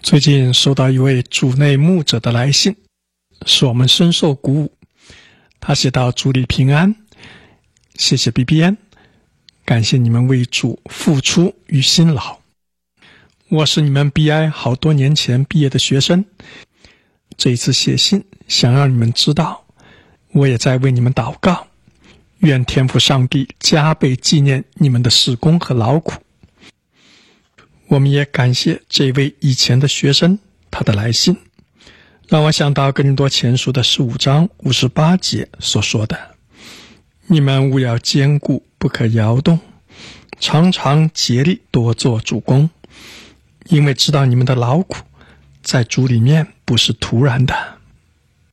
最近收到一位主内牧者的来信，使我们深受鼓舞。他写道：主里平安，谢谢 BBN， 感谢你们为主付出与辛劳。我是你们 BI 好多年前毕业的学生，这一次写信想让你们知道，我也在为你们祷告，愿天父上帝加倍纪念你们的事工和劳苦。我们也感谢这位以前的学生他的来信，让我想到哥林多前书的15章58节所说的：你们务要坚固，不可摇动，常常竭力多做主工，因为知道你们的劳苦在主里面不是徒然的。